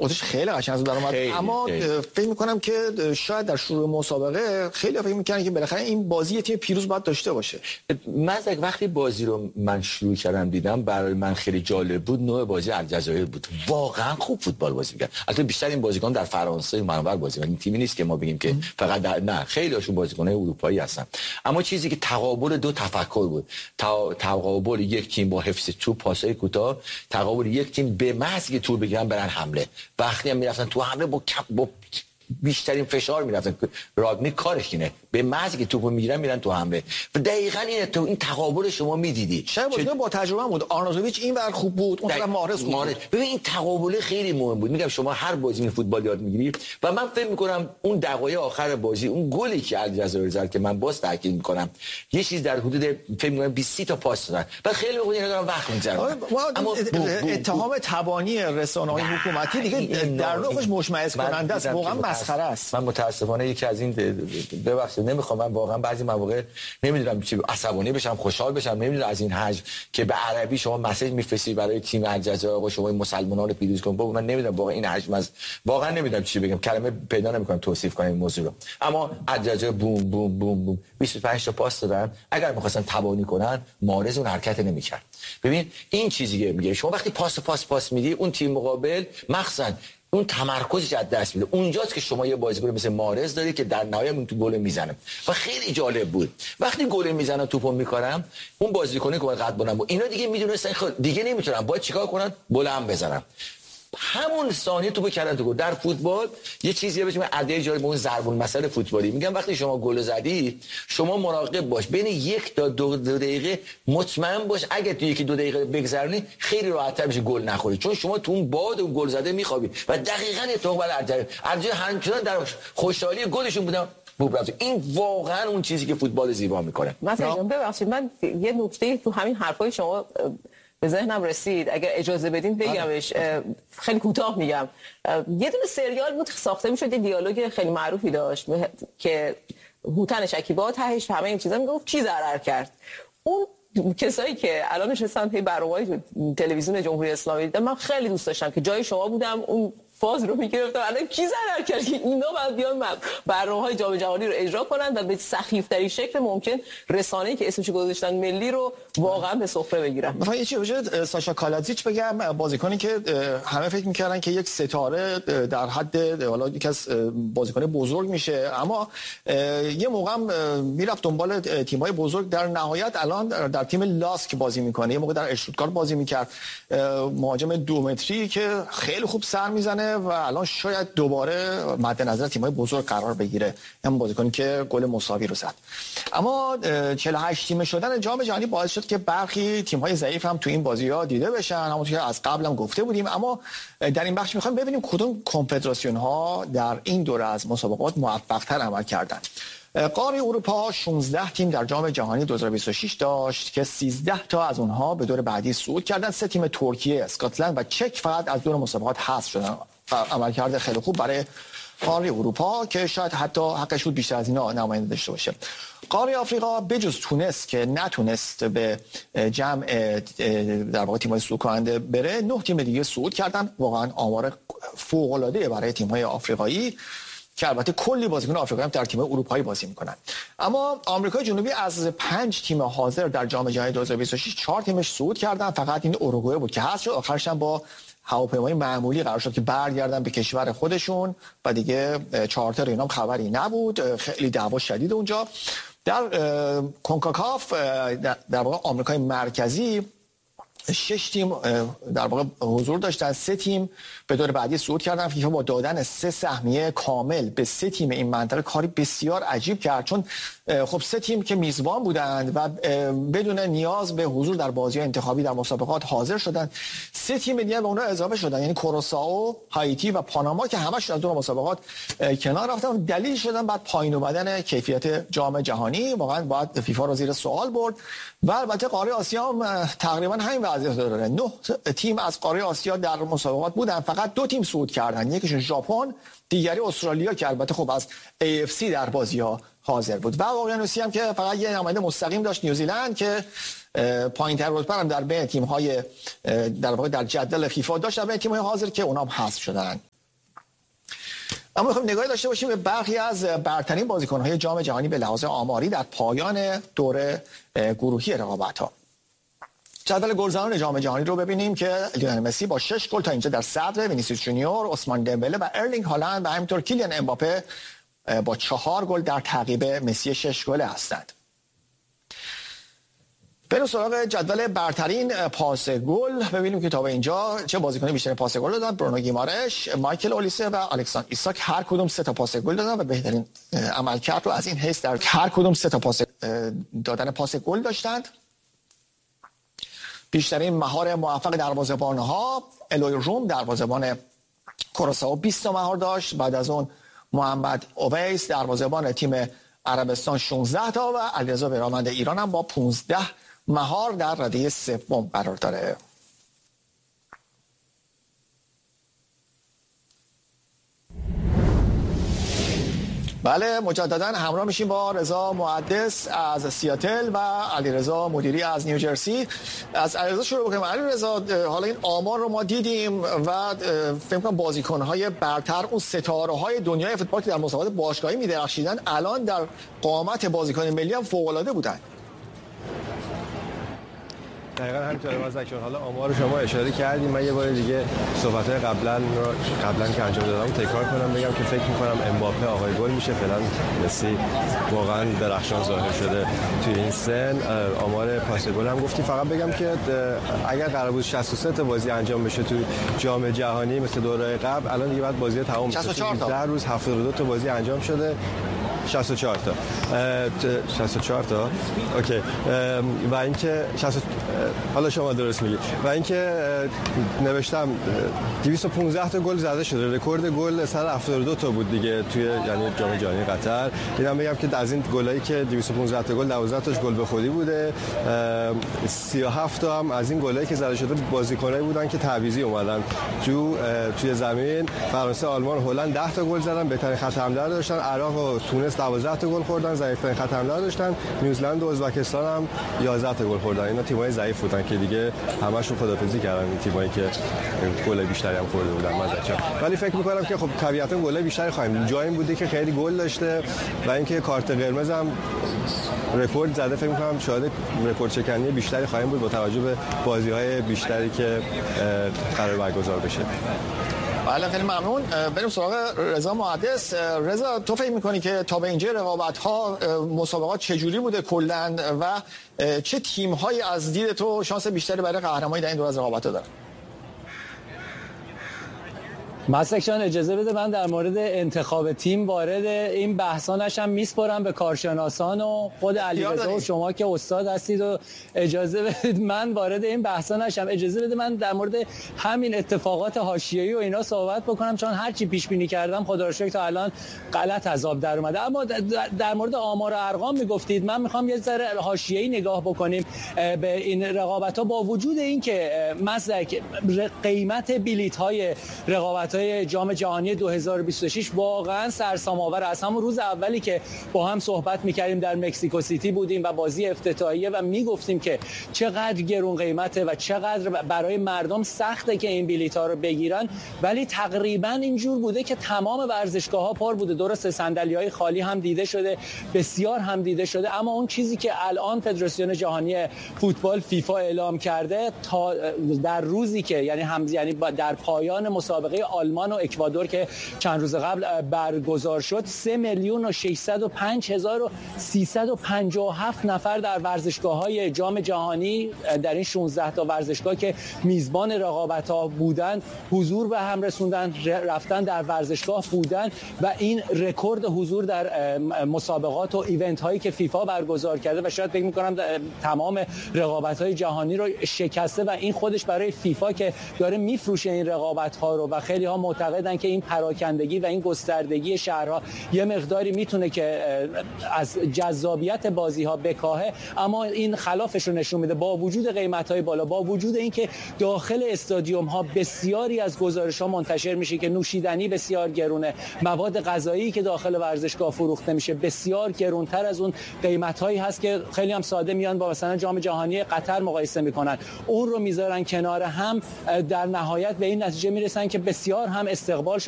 اتریش خیلی قشنگ در اومد، اما فکر می‌کنم که شاید در شروع مسابقه خیلی فکر می‌کردن که بالاخره این بازی تیم پیروز باید داشته باشه. من وقتی بازی رو من شروع کردم دیدم، برای من خیلی جالب بود. نوع بازی الجزایر بود، واقعا خوب فوتبال بازی می‌کرد. البته بیشتر این بازیکن در فرانسه منور بازی می‌کنن، این تیمی نیست که ما بگیم که فقط نه، خیلی هاشون بازیکن‌های اروپایی هستن. اما چیزی که تقابل دو تفکر بود، تقابل یک تیم با حفظ توپ، پاس‌های کوتاه، تقابل یک تیم به محض که توپ بگیرن برن حمله. وقتی هم میرفتن تو حمله با بیشترین فشار میرفتن. راگنیک کارش اینه، به محض که توپو میگیرن میرن تو حمله. و دقیقاً این تقابل شما میدیدی. شاید بازیکن با تجربه بود. آرناوتوویچ این ور خوب بود، اون طرف ماهرز خوب بود. ببین این تقابل خیلی مهم بود. میگم شما هر بازی فوتبال یاد میگیری و من فکر میکنم اون دقایق آخر بازی، اون گلی که الجزایر زد که من باز تاکید میکنم، یه چیز در حدود فکر میکنم 20 تا پاس دادن. بعد خیلی موقع اینا دارن وقت می‌گذرونن. اما اتهام تبانی رسانه‌های حکومتی دیگه در نوعش مشمئز کننده است، واقعا مسخره است. من متاسفانه یکی از این ببخشید نمیخوام، من واقعا بعضی مواقع نمیدونم چی عصبانی بشم، خوشحال بشم، نمیدونم از این حجم که به عربی شما مسیج میفرستی برای تیم الجزایر آقا شما مسلمانان رو پیروز کن. من نمیدونم واقعا این حجم از واقعا نمیدونم چی بگم، کلمه پیدا نمیکنم توصیف کنم این موضوع رو. اما الجزایر بوم بوم بوم بوم 25 تا پاس دادن. اگر می‌خواستن تبانی کنن مارز اون حرکت نمی‌کرد. ببین این چیزی که میگه شما وقتی پاس میدی، اون تیم مقابل مخصوصا اون تمرکزش از دست میده. اونجاست که شما یه بازیکن مثل مارز داری که در نهایت اون تو گل میزنه و خیلی جالب بود وقتی گل میزنه توپو میکارم، اون بازیکنی که قد بلند بود اینا دیگه میدونستن دیگه نمیتونن، باید چیکار کنن؟ بلند بزنن. همون ثانیه توپو کردن تو گل. در فوتبال یه چیزیه بهش میگن عده جاری به اون ضرب المثل فوتبالی. میگم وقتی شما گل زدی شما مراقب باش، بین 1 تا 2 دقیقه مطمئن باش اگه تو 1-2 دقیقه بگذرونی خیلی راحت‌تر میشه گل نخوری، چون شما تو اون باد اون گل زده میخوابی و دقیقاً اتفاق برای الجزایر همچنان در خوشحالی گلشون بودن. این واقعا اون چیزی که فوتبال زیبا میکنه. مثلا ببخشید من یه نکته تو همین حرفای شما به ذهنم رسید، اگر اجازه بدین بگمش. خیلی کوتاه میگم. یه دونه سریال بود ساخته میشد، یه دیالوگ خیلی معروفی داشت که هوتن شکیبا تهش همه این چیزا میگفت کی ضرر کرد. اون کسایی که الان نشستن پی برنامه‌های تلویزیون جمهوری اسلامی دیدن، من خیلی دوست داشتم که جای شما بودم اون فاز رو میگرفتم. الان کی ضرر کرد که اینا بعد بیان برنامه‌های جام جهانی رو اجرا کنن و به سخیفترین شکل ممکن رسانه‌ای که اسمش گذاشتن ملی رو واقعا به سفره بگیرن. مثلا یه چیزی وجود ساشا کالاتزیچ بگم، بازیکنی که همه فکر می‌کردن که یک ستاره در حد حالا یکی از بازیکن بزرگ میشه، اما یه موقع میرفت دنبال تیم‌های بزرگ، در نهایت الان در تیم لاسک بازی میکنه، یه موقع در اشتوتگارت بازی میکرد، مهاجم 2 متری که خیلی خوب سر میزنه و الان شاید دوباره مد نظر تیم‌های بزرگ قرار بگیره. هم بازیکنی که گل مساوی رو زد. اما 48 تیمه شدن جام جهانی باعث شد که برخی تیم‌های ضعیف هم تو این بازی‌ها دیده بشن، همونطور که از قبل هم گفته بودیم. اما در این بخش می‌خوایم ببینیم کدوم کنفدراسیون‌ها در این دوره از مسابقات موفق‌تر عمل کردند. قاره اروپا 16 تیم در جام جهانی 2026 داشت که 13 تا از اونها به دور بعدی صعود کردند. 3 تیم ترکیه، اسکاتلند و چک فقط از دور مسابقات حذف شدن. عملکرد خیلی خوب برای قاره اروپا که شاید حتی حقش بود بیشتر از اینا نماینده داشته باشه. قاره آفریقا بجز تونس که نتونست به جمع در واقع تیم‌های صعود کننده بره، 9 تیم دیگه صعود کردن. واقعا آمار فوق‌العاده برای تیم‌های آفریقایی که البته کلی بازیکن آفریقایی هم در تیم اروپایی بازی میکنن. اما آمریکای جنوبی از 5 تیم حاضر در جام جهانی 2026 4 تیمش صعود کردن. فقط این اوروگوئه بود که حذف شد. آخرش هم با هواپیمای معمولی قرار شد که برگردن به کشور خودشون و دیگه چارتر اینا هم خبری نبود. خیلی دعوا شدید اونجا. در کنکاکاف در واقع آمریکای مرکزی 6 تیم در واقع حضور داشتن. 3 تیم به دور بعدی صعود کردن. فیفا با دادن 3 سهمیه کامل به 3 تیم این منطقه کاری بسیار عجیب کرد، چون خب 3 تیم که میزبان بودند و بدون نیاز به حضور در بازی‌های انتخابی در مسابقات حاضر شدند. 3 تیم دیگه به اونها اضافه شدن، یعنی کوروسائو، هایتی و پاناما که همش از دور مسابقات کنار رفتن. دلیل شدن بعد پایین اومدن کیفیت جام جهانی. واقعا باید فیفا رو زیر سوال برد. و البته قاره آسیا هم تقریبا همین وضعیت داره. 9 تیم از قاره آسیا در مسابقات بودن، فقط 2 تیم صعود کردن، یکیشون ژاپن، دیگری استرالیا که البته خب از AFC در بازی‌ها حاضر بود. و اقیانوسی هم که فقط یه نماینده مستقیم داشت، نیوزیلند، که پایین‌تر رتبه هم در بین تیم‌های در واقع در جدول فیفا داشت، در بین تیم‌های حاضر که اونها هم حذف شدن. اما می‌خوایم نگاهی داشته باشیم به برخی از برترین بازیکن‌های جام جهانی به لحاظ آماری در پایان دوره گروهی رقابت‌ها. جدول گلزنان جام جهانی رو ببینیم که لیونل مسی با 6 گل تا اینجا در صدر، وینیسیوس جونیور، عثمان دمبله و ارلینگ هالند و همینطور کیلیان امباپه با 4 گل در تعقیب مسی 6 گله هستند. بریم سراغ جدول برترین پاس گل، ببینیم که تا به اینجا چه بازیکنی بیشترین پاس گل دادن. برونو گیمارش، مایکل اولیسه و الکساندر ایساک هر کدوم 3 تا پاس گل دادن و بهترین عملکرد رو از این حیث در هر کدوم 3 تا پاس دادن پاس گل داشتند. بیشترین مهار موفق دروازه‌بان‌ها الوی روم دروازه‌بان کوراسائو 20 تا مهار داشت. بعد از اون محمد اویس دروازه‌بان تیم عربستان 16 تا و علیرضا بیرانوند ایران هم با 15 مهار در رده سوم قرار داره. بله، مجددا همراه میشیم با رضا محدث از سیاتل و علیرضا مدیری از نیوجرسی. از علیرضا شروع بکنیم. علیرضا، حالا این آمار رو ما دیدیم و فکر کنم بازیکن‌های برتر، اون ستاره‌های دنیای فوتبال که در مسابقات باشگاهی می‌درخشیدن، الان در قامت بازیکن ملی هم فوق‌العاده بودن. دقیقاً همینطوره مازکشون. حالا آمار شما اشاره کردیم، من یه بار دیگه صحبت‌های قبلا که انجام دادم تکرار کنم، بگم که فکر می‌کنم امباپه آقای گل میشه. فعلا مسی واقعاً درخشان ظاهر شده توی این سن. آمار پاس گل هم گفتی. فقط بگم که اگر قرار بود 63 تا بازی انجام بشه تو جام جهانی مثل دوره قبل، الان دیگه بعد بازی تمام بشه. 10 روز 72 تا بازی انجام شده. 64 تا اوکی. و اینکه حالا شما درست میگی. و اینکه نوشتم 215 تا گل زده شده، رکورد گل 172 تا بود دیگه توی یعنی جام جهانی قطر. اینم بگم که از این گلایی که 215 تا گل 12 تاش گل به خودی بوده. 37 تا هم از این گلایی که زده شده بازیکنایی بودن که تعویضی اومدن توی زمین. فرانسه، آلمان، هلند 10 تا گل زدن، بهترین خط حمله داشتن. عراق و تونس 12 تا گل خوردن، ضعیف‌ترین خط حمله داشتن. نیوزلند و ازبکستان هم 11 تا گل خوردن. اینا تیم‌های ضعیف بودن که دیگه همشون خدافظی کردن، این تیمایی که گل بیشتری هم خورده بودن مزاجا. ولی فکر می‌کنم که خب طبیعتاً گل بیشتری خواهیم. جایی بوده که خیلی گل داشته و اینکه کارت قرمز هم رکورد زده، فکر می‌کنم شاید رکورد شکنی بیشتری خواهیم بود با توجه به بازی‌های بیشتری که قرار برگزار بشه. بله، خیلی ممنون. بریم سراغ رضا محدث. رضا، تو فکر می‌کنی که تا به اینجا رقابت‌ها مسابقات چجوری بوده کلاً و چه تیم‌هایی از دید تو شانس بیشتری برای قهرمانی در این دور از رقابت‌ها دارن؟ مسکشان اجازه بده من در مورد انتخاب تیم وارد این بحثا نشم، میسپرم به کارشناسان و خود علیرضا و شما که استاد هستید و اجازه بدید من وارد این بحثا نشم. اجازه بده من در مورد همین اتفاقات حاشیه‌ای و اینا صحبت بکنم، چون هر چی پیش بینی کردم خدا رو شکر تا الان غلط از آب در اومده. اما در مورد آمار و ارقام میگفتید، من میخوام یه ذره حاشیه‌ای نگاه بکنیم به این رقابت‌ها. با وجود اینکه مسلک قیمت بلیط‌های رقابت جام جهانی 2026 واقعا سرسام‌آور است. همون روز اولی که با هم صحبت می‌کردیم در مکزیکو سیتی بودیم و بازی افتتاحیه و میگفتیم که چقدر گرون قیمته و چقدر برای مردم سخته که این بلیط‌ها رو بگیرن، ولی تقریبا اینجور بوده که تمام ورزشگاه‌ها پر بوده. درسته صندلی‌های خالی هم دیده شده، بسیار هم دیده شده، اما اون چیزی که الان فدراسیون جهانی فوتبال فیفا اعلام کرده تا در روزی که یعنی در پایان مسابقه آلمان و اکوادور که چند روز قبل برگزار شد، 3,605,357 نفر در ورزشگاه‌های جام جهانی در این 16 تا ورزشگاه که میزبان رقابت‌ها بودند حضور به هم رسوندن، رفتن در ورزشگاه بودن و این رکورد حضور در مسابقات و ایونت هایی که فیفا برگزار کرده و شاید فکر می‌کنم تمام رقابت‌های جهانی رو شکسته و این خودش برای فیفا که داره میفروشه این رقابت‌ها رو و خیلی ها معتقدن که این پراکندگی و این گستردگی شهرها یه مقداری میتونه که از جذابیت بازی‌ها بکاهه، اما این خلافش رو نشون میده. با وجود قیمت‌های بالا، با وجود اینکه داخل استادیوم‌ها بسیاری از گزارش‌ها منتشر میشه که نوشیدنی بسیار گرونه، مواد غذایی که داخل ورزشگاه فروخته میشه بسیار گرونتر از اون قیمت‌هایی هست که خیلی هم ساده میان با مثلا جام جهانی قطر مقایسه میکنن، اون رو میذارن کنار هم، در نهایت به این نتیجه میرسن که بسیار هم استقبال